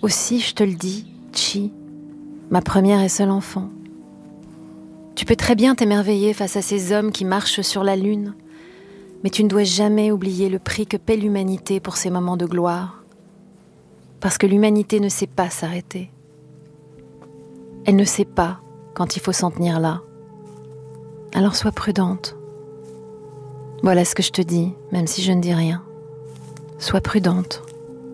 Aussi, je te le dis, Chi, ma première et seule enfant. Tu peux très bien t'émerveiller face à ces hommes qui marchent sur la lune, mais tu ne dois jamais oublier le prix que paie l'humanité pour ces moments de gloire. Parce que l'humanité ne sait pas s'arrêter. Elle ne sait pas quand il faut s'en tenir là. Alors sois prudente. Voilà ce que je te dis, même si je ne dis rien. Sois prudente.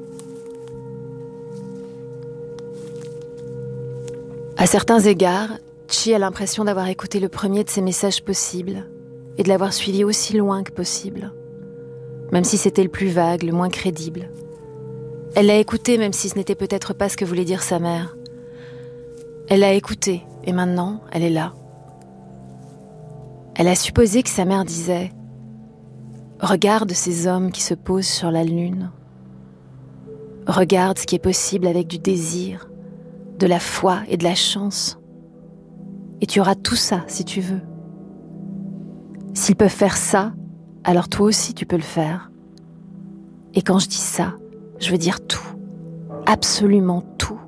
À certains égards, Chi a l'impression d'avoir écouté le premier de ces messages possibles et de l'avoir suivi aussi loin que possible, même si c'était le plus vague, le moins crédible. Elle l'a écouté même si ce n'était peut-être pas ce que voulait dire sa mère. Elle l'a écouté et maintenant, elle est là. Elle a supposé que sa mère disait « Regarde ces hommes qui se posent sur la lune. Regarde ce qui est possible avec du désir, de la foi et de la chance. Et tu auras tout ça si tu veux. S'ils peuvent faire ça, alors toi aussi tu peux le faire. Et quand je dis ça, je veux dire tout. Absolument tout.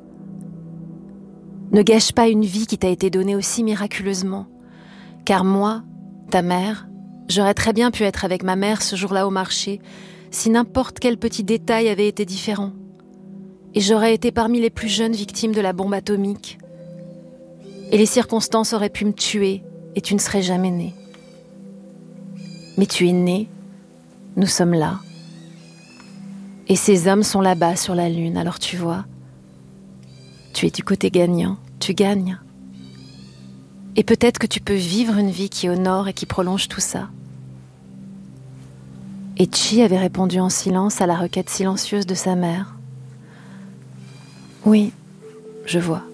Ne gâche pas une vie qui t'a été donnée aussi miraculeusement. Car moi, ta mère, j'aurais très bien pu être avec ma mère ce jour-là au marché, si n'importe quel petit détail avait été différent. Et j'aurais été parmi les plus jeunes victimes de la bombe atomique. Et les circonstances auraient pu me tuer, et tu ne serais jamais née. Mais tu es née, nous sommes là. Et ces hommes sont là-bas sur la lune, alors tu vois, tu es du côté gagnant, tu gagnes. Et peut-être que tu peux vivre une vie qui honore et qui prolonge tout ça. Et Chi avait répondu en silence à la requête silencieuse de sa mère. Oui, je vois.